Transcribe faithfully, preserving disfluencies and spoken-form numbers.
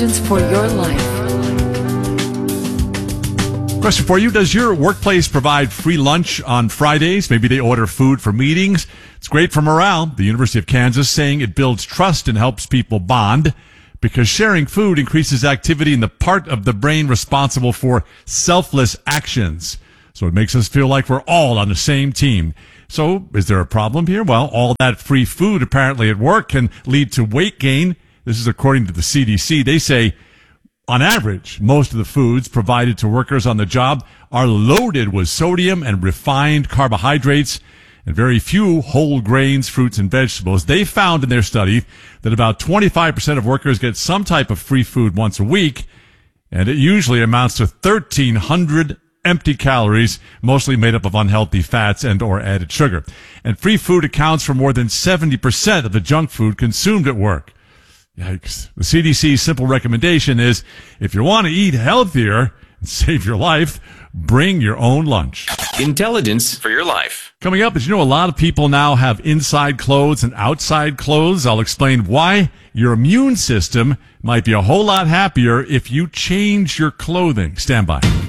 For your life. Question for you. Does your workplace provide free lunch on Fridays? Maybe they order food for meetings. It's great for morale. The University of Kansas saying it builds trust and helps people bond because sharing food increases activity in the part of the brain responsible for selfless actions. So it makes us feel like we're all on the same team. So is there a problem here? Well, all that free food apparently at work can lead to weight gain. This is according to the C D C. They say, on average, most of the foods provided to workers on the job are loaded with sodium and refined carbohydrates and very few whole grains, fruits, and vegetables. They found in their study that about twenty-five percent of workers get some type of free food once a week, and it usually amounts to thirteen hundred empty calories, mostly made up of unhealthy fats and or added sugar. And free food accounts for more than seventy percent of the junk food consumed at work. Yikes. The C D C's simple recommendation is, if you want to eat healthier and save your life, bring your own lunch. Intelligence for your life. Coming up, as you know, a lot of people now have inside clothes and outside clothes. I'll explain why your immune system might be a whole lot happier if you change your clothing. Stand by.